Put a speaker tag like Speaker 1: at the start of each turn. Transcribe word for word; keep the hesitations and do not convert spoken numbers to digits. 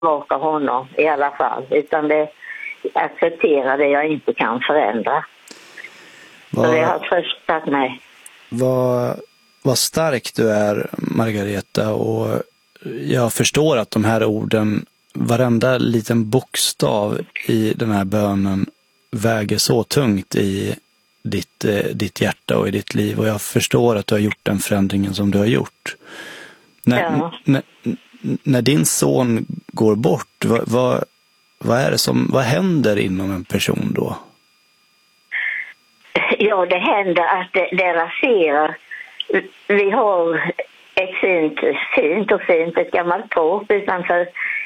Speaker 1: tillbaka honom i alla fall. Utan det accepterar det jag inte kan förändra.
Speaker 2: Vad,
Speaker 1: så det har tröstat mig.
Speaker 2: Vad, vad stark du är, Margareta, och jag förstår att de här orden, varenda liten bokstav i den här bönen väger så tungt i ditt, ditt hjärta och i ditt liv, och jag förstår att du har gjort den förändringen som du har gjort. När,
Speaker 1: Ja.
Speaker 2: när, när din son går bort, vad, vad, vad är det som, vad händer inom en person då?
Speaker 1: Ja, det händer att det, det raserar. Vi har ett fint, fint och fint, ett gammalt torp utanför